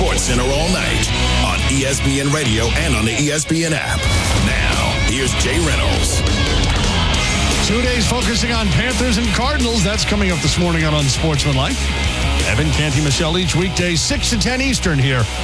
Sports Center all night on ESPN Radio and on the ESPN app. Now, here's Jay Reynolds. 2 days focusing on Panthers and Cardinals. That's coming up this morning on Unsportsmanlike. Evan Canty, Michelle, each weekday, 6 to 10 Eastern here